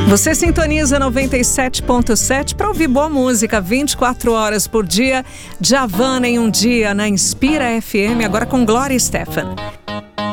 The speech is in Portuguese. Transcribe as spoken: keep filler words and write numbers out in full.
Você sintoniza noventa e sete ponto sete para ouvir boa música vinte e quatro horas por dia. Djavan em um dia na Inspira F M, agora com Glória Estefan.